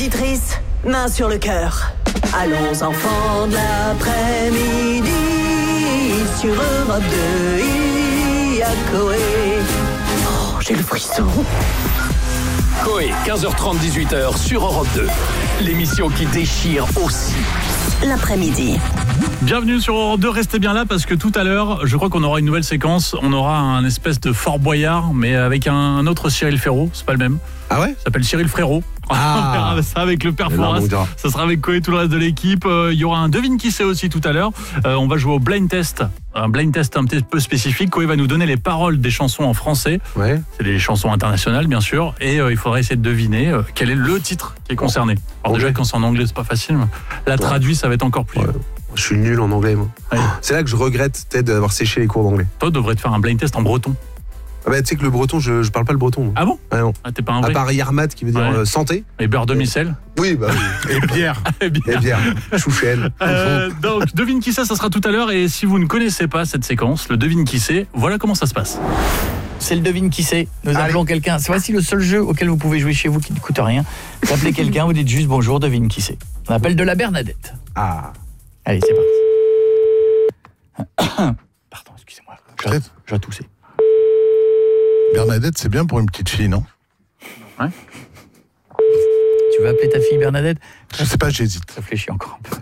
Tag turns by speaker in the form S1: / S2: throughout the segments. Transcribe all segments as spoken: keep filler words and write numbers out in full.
S1: auditrices, main sur le cœur. Allons enfants de l'après-midi, sur Europe deux, il y a Coé. Oh, j'ai le frisson.
S2: Coé, quinze heures trente, dix-huit heures sur Europe deux. L'émission qui déchire aussi
S1: l'après-midi.
S3: Bienvenue sur Europe deux, restez bien là parce que tout à l'heure, je crois qu'on aura une nouvelle séquence. On aura un espèce de Fort Boyard, mais avec un autre Cyril Ferraud, c'est pas le même.
S4: Ah ouais ?
S3: Ça s'appelle Cyril Frérot.
S4: Ah.
S3: On verra ça avec le père Fouras. Ça sera avec Coé, tout le reste de l'équipe. Euh, il y aura un devine qui c'est aussi tout à l'heure. Euh, on va jouer au blind test. Un blind test un petit peu spécifique. Coé va nous donner les paroles des chansons en français.
S4: Ouais.
S3: C'est des chansons internationales, bien sûr. Et euh, il faudra essayer de deviner euh, quel est le titre qui est concerné. Alors déjà,
S4: Ouais.
S3: quand c'est en anglais, c'est pas facile. Mais là, traduit, ça va être encore plus.
S4: Ouais. Je suis nul en anglais, moi.
S3: Ouais.
S4: C'est là que je regrette peut-être d'avoir séché les cours d'anglais.
S3: Toi, tu devrais te faire un blind test en breton.
S4: Ah bah, tu sais que le breton, je, je parle pas le breton. Moi.
S3: Ah bon ?
S4: Ah non.
S3: Ah, t'es pas un
S4: À
S3: vrai.
S4: part Yarmat qui veut dire
S3: Ouais.
S4: euh, santé.
S3: Et beurre demi-sel.
S4: Oui, bah oui.
S5: Et bière.
S3: Eh bien.
S4: Et bien, chouchen.
S3: Euh, donc, devine qui c'est, ça sera tout à l'heure. Et si vous ne connaissez pas cette séquence, le devine qui c'est, voilà comment ça se passe.
S6: C'est le devine qui c'est. Nous appelons quelqu'un. C'est voici le seul jeu auquel vous pouvez jouer chez vous qui ne coûte rien. Vous appelez quelqu'un, vous dites juste bonjour, devine qui c'est. On appelle de la Bernadette.
S4: Ah.
S6: Allez, c'est parti. Pardon, excusez-moi. Je,
S5: Peut-être.
S6: je vais tousser.
S5: Bernadette, c'est bien pour une petite fille, non ?
S3: Ouais.
S6: Tu veux appeler ta fille Bernadette ?
S5: Je sais pas, j'hésite.
S6: Réfléchis encore un peu.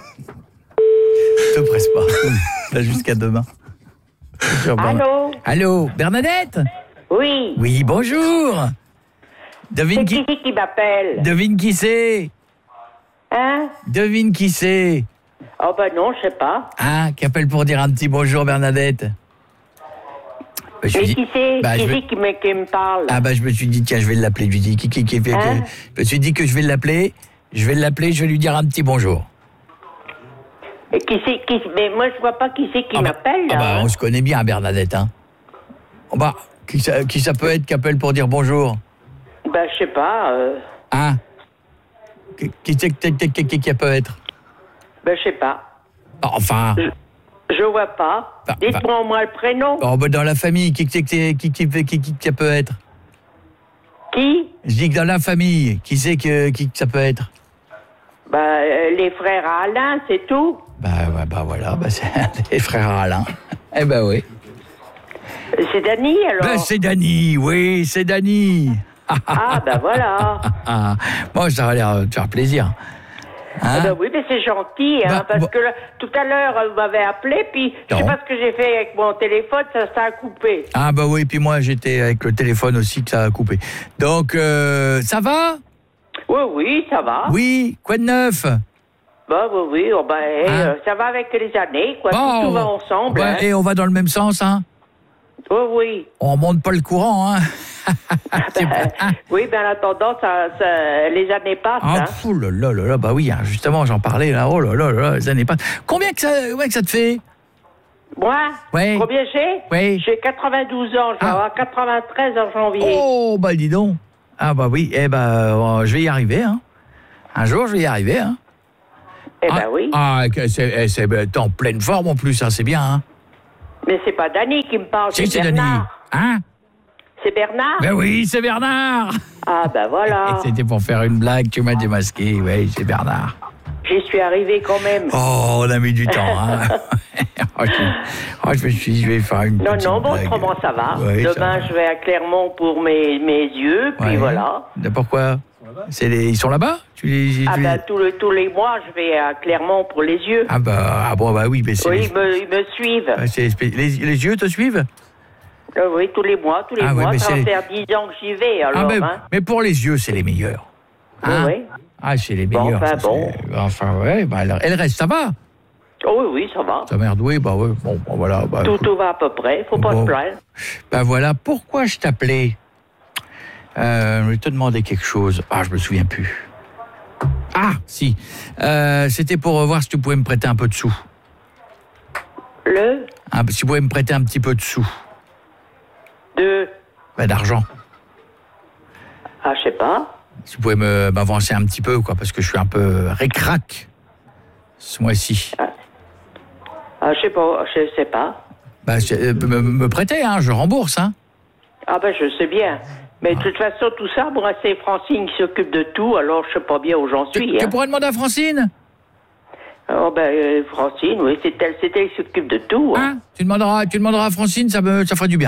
S6: Te presse pas. T'as jusqu'à demain.
S7: Allô ?
S6: Allô, Bernadette ?
S7: Oui.
S6: Oui, bonjour. Devine
S7: C'est
S6: qui...
S7: qui qui m'appelle ?
S6: Devine qui c'est.
S7: Hein ?
S6: Devine qui c'est.
S7: Oh ben non, je sais pas.
S6: Ah, qui appelle pour dire un petit bonjour, Bernadette. Bah, je
S7: Mais
S6: lui dis-
S7: qui c'est ?
S6: bah,
S7: Qui
S6: je vais-
S7: c'est qui me, qui me parle ?
S6: Ah bah je me suis dit tiens je vais l'appeler, je lui dis qui qui qui fait que-
S7: Hein
S6: je me suis dit que je vais l'appeler, je vais l'appeler, je vais lui dire un petit bonjour.
S7: Et qui c'est qui... Mais moi je vois pas qui c'est qui
S6: Ah bah-
S7: m'appelle
S6: Ah
S7: là.
S6: bah on se connaît bien Bernadette hein. Oh bah qui ça, qui ça peut être qui appelle pour dire bonjour?
S7: Ben je sais pas. Euh...
S6: Hein? Qui qui c'est qui, qui, qui, qui, qui peut être?
S7: Ben je sais pas.
S6: Enfin,
S7: Je vois pas.
S6: Bah,
S7: Dites-moi au moins le prénom.
S6: oh bah dans la famille qui qui qui qui qui, qui, qui, qui ça peut être?
S7: Qui ?
S6: Je dis que dans la famille, qui c'est que qui que ça peut être?
S7: Ben euh, les frères Alain, c'est tout.
S6: Bah ouais, bah voilà, bah c'est les frères Alain. Eh ben oui.
S7: C'est Dany alors.
S6: Ben c'est Dany, oui, c'est Dany.
S7: Ah ben voilà.
S6: Ah, moi, ça va l'air de te faire plaisir. Hein?
S7: Ah ben oui, mais c'est gentil, hein,
S6: Bah,
S7: parce
S6: bah-
S7: que là, tout à l'heure, vous m'avez appelé, puis je sais
S6: Non.
S7: pas ce que j'ai fait avec mon téléphone, ça ça a coupé.
S6: Ah bah oui, puis moi j'étais avec le téléphone aussi que ça a coupé. Donc, euh, ça va?
S7: Oui, oui, ça va.
S6: Oui, quoi de neuf?
S7: Bah oui, oui, oh, ben, eh,
S6: Hein?
S7: euh, ça va avec les années, quoi.
S6: Bon,
S7: tout, tout va ensemble.
S6: ouais,
S7: hein.
S6: et on va dans le même sens, hein?
S7: Oui, oui.
S6: On monte pas le courant, hein? C'est pas- hein?
S7: Oui, ben en attendant, ça, ça- les années passent.
S6: Ah,
S7: hein.
S6: fou, là, là, là, là, bah oui, hein, justement, j'en parlais, là, oh là là là, les années passent. Combien que ça, ouais, que ça te fait?
S7: Moi,
S6: Ouais.
S7: combien j'ai
S6: Oui.
S7: J'ai quatre-vingt-douze ans, je vais
S6: Ah.
S7: avoir quatre-vingt-treize en janvier.
S6: Oh, bah dis donc. Ah bah oui, eh ben, euh, je vais y arriver, hein. Un jour, je vais y arriver, hein.
S7: Eh
S6: ah,
S7: ben oui.
S6: Ah, que c'est, eh, c'est ben, t'es en pleine forme en plus, hein, c'est bien, hein.
S7: Mais c'est pas Dany qui me parle,
S6: Si,
S7: c'est
S6: c'est Dany.
S7: Bernard.
S6: Hein?
S7: C'est Bernard
S6: Ben oui, c'est Bernard.
S7: Ah ben voilà.
S6: Et c'était pour faire une blague, tu m'as démasqué, oui, c'est Bernard.
S7: J'y suis arrivé quand même.
S6: Oh, on a mis du temps, hein. oh, je, oh, je me suis dit, je vais faire une
S7: Non,
S6: petite
S7: non, bon,
S6: blague.
S7: autrement ça va.
S6: Oui, ça
S7: Demain,
S6: va.
S7: je vais à Clermont pour mes, mes yeux, puis
S6: Ouais.
S7: voilà.
S6: De- Pourquoi? C'est les, ils sont là-bas? Tu les,
S7: Ah
S6: tu les-
S7: ben, tous, les, tous les mois, je vais à Clermont pour les yeux.
S6: Ah bah, ah bon, bah oui, mais c'est...
S7: oui,
S6: les-
S7: ils me, ils me suivent.
S6: ah, c'est les, les, les yeux te suivent?
S7: Euh, oui, tous les mois, tous les
S6: Ah ouais,
S7: mois.
S6: mais
S7: Ça va
S6: c'est-
S7: faire dix ans que j'y vais, alors.
S6: Ah, mais,
S7: hein.
S6: mais pour les yeux, c'est les meilleurs. Hein?
S7: Oui,
S6: Ah, c'est les
S7: Bon,
S6: meilleurs.
S7: enfin,
S6: ça,
S7: bon.
S6: c'est- Enfin, ouais, bah, alors, elle reste, ça va?
S7: oh, oui, oui, ça va.
S6: Ta mère douée, bah ouais, bon, bon, voilà. Bah,
S7: Tout,
S6: écoute.
S7: tout va à peu près, faut pas
S6: Bon.
S7: se plaindre.
S6: Ben voilà, pourquoi je t'appelais? euh, Je vais te demander quelque chose. Ah, je me souviens plus. Ah, si. Euh, C'était pour voir si tu pouvais me prêter un peu de sous.
S7: Le
S6: Ah, si tu pouvais me prêter un petit peu de sous.
S7: de...
S6: Ben, d'argent.
S7: Ah, je sais pas.
S6: Si tu pouvais me- m'avancer un petit peu, quoi, parce que je suis un peu ric-rac ce mois-ci.
S7: Ah, je sais pas, je sais pas.
S6: Ben, c'est- euh, me, me prêter, hein, je rembourse, hein.
S7: Ah ben, je sais bien. Mais de toute façon, tout ça, moi, c'est Francine qui s'occupe de tout, alors je sais pas bien où j'en
S6: Tu,
S7: suis.
S6: tu
S7: hein.
S6: pourrais demander à Francine?
S7: Oh, ben, euh, Francine, oui, c'est elle, c'est elle qui s'occupe de tout. Hein.
S6: Hein? Tu demanderas, tu demanderas à Francine, ça, me, ça ferait du bien.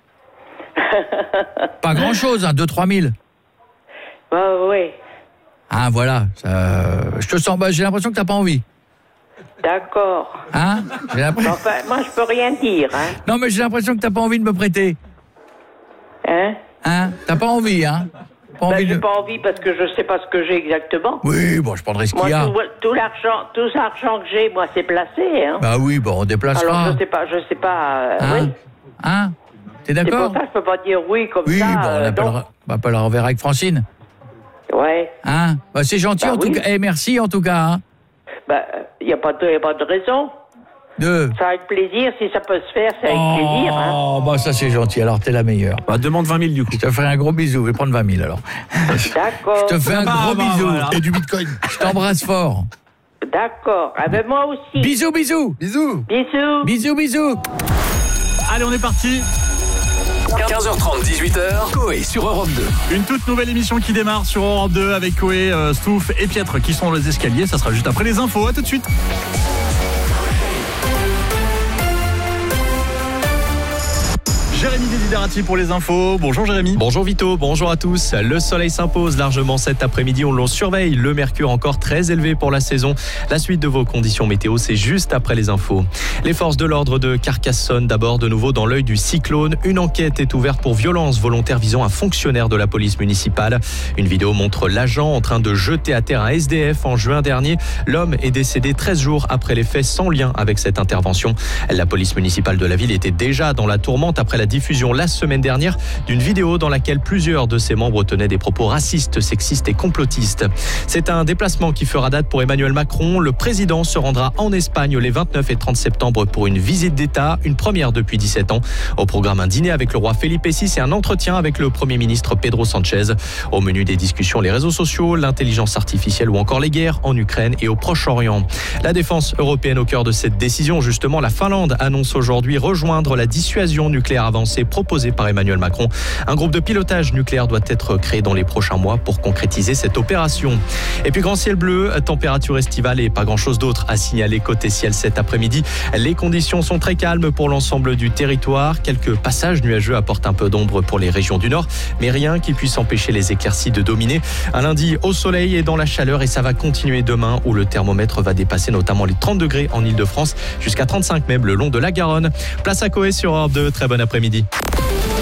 S6: Pas grand-chose, hein, deux trois mille.
S7: Ah, oui.
S6: Ah, voilà. Ça, je te sens, bah, j'ai l'impression que t'as pas envie.
S7: D'accord.
S6: Hein? J'ai l'impression-
S7: Enfin, moi, je peux rien dire, hein.
S6: Non, mais j'ai l'impression que t'as pas envie de me prêter.
S7: Hein?
S6: Hein? T'as pas envie, hein? Pas
S7: Ben,
S6: envie
S7: j'ai
S6: de...
S7: pas envie parce que je sais pas ce que j'ai exactement.
S6: Oui, bon, je prendrai ce
S7: Moi,
S6: qu'il y a.
S7: tout, tout l'argent, tout l'argent que j'ai, moi, c'est placé, hein.
S6: Bah oui, bon, on déplacera.
S7: Alors, je sais pas, je sais pas, euh,
S6: Hein?
S7: oui.
S6: Hein? T'es
S7: C'est
S6: d'accord?
S7: pour ça que je peux pas dire oui comme
S6: Oui,
S7: ça.
S6: bon, on
S7: euh,
S6: appellera, on appellera, on verra avec Francine.
S7: donc, ouais.
S6: Hein? Bah, c'est gentil,
S7: Bah
S6: en tout
S7: oui.
S6: cas. Eh, merci, en tout cas. Hein?
S7: Ben, il n'y a, pas de- y a pas de raison.
S6: De...
S7: Ça va avec plaisir. Si ça peut se faire, c'est avec plaisir. Hein.
S6: Oh, bah ça c'est gentil, alors t'es la meilleure.
S3: Bah, demande vingt mille du coup.
S6: Je te ferai un gros bisou, je vais prendre vingt mille alors.
S7: D'accord.
S6: Je te fais un
S3: bah,
S6: gros
S3: bah,
S6: bisou.
S3: voilà.
S5: Et du bitcoin.
S6: Je t'embrasse fort.
S7: D'accord. Ah ben, moi aussi.
S6: Bisous, bisous.
S4: Bisous.
S7: Bisous.
S6: Bisous, bisous.
S3: Allez, on est parti.
S2: quinze heures trente, dix-huit heures, Coé sur Europe deux.
S3: Une toute nouvelle émission qui démarre sur Europe deux avec Coé, euh, Stouff et Pietre qui sont dans les escaliers. Ça sera juste après les infos. À tout de suite. Jérémy Desiderati pour les infos. Bonjour Jérémy.
S8: Bonjour Vito, bonjour à tous. Le soleil s'impose largement cet après-midi, on l'on surveille. Le mercure encore très élevé pour la saison. La suite de vos conditions météo, c'est juste après les infos. Les forces de l'ordre de Carcassonne, d'abord de nouveau dans l'œil du cyclone. Une enquête est ouverte pour violence volontaire visant un fonctionnaire de la police municipale. Une vidéo montre l'agent en train de jeter à terre un S D F en juin dernier. L'homme est décédé treize jours après les faits sans lien avec cette intervention. La police municipale de la ville était déjà dans la tourmente après la diffusion la semaine dernière d'une vidéo dans laquelle plusieurs de ses membres tenaient des propos racistes, sexistes et complotistes. C'est un déplacement qui fera date pour Emmanuel Macron. Le président se rendra en Espagne les vingt-neuf et trente septembre pour une visite d'État, une première depuis dix-sept ans. Au programme, un dîner avec le roi Felipe six et un entretien avec le Premier ministre Pedro Sanchez. Au menu des discussions, les réseaux sociaux, l'intelligence artificielle ou encore les guerres en Ukraine et au Proche-Orient. La défense européenne au cœur de cette décision, justement, la Finlande annonce aujourd'hui rejoindre la dissuasion nucléaire avancée proposée par Emmanuel Macron. Un groupe de pilotage nucléaire doit être créé dans les prochains mois pour concrétiser cette opération. Et puis grand ciel bleu, température estivale et pas grand-chose d'autre à signaler côté ciel cet après-midi. Les conditions sont très calmes pour l'ensemble du territoire. Quelques passages nuageux apportent un peu d'ombre pour les régions du nord, mais rien qui puisse empêcher les éclaircies de dominer. Un lundi au soleil et dans la chaleur, et ça va continuer demain où le thermomètre va dépasser notamment les trente degrés en Ile-de-France, jusqu'à trente-cinq même le long de la Garonne. Place à Coé sur Europe deux, très bon après-midi.